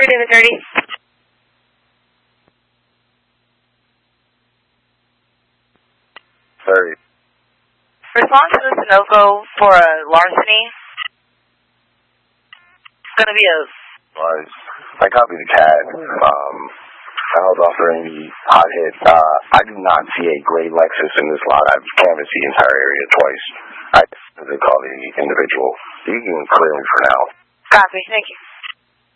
David 30. Respond to the Sunoco for a larceny. It's going to be a... I copied the CAD. I held off for any hot hit. I do not see a gray Lexus in this lot. I've canvassed the entire area twice. I call the individual. You can clear me for now. Copy. Thank you.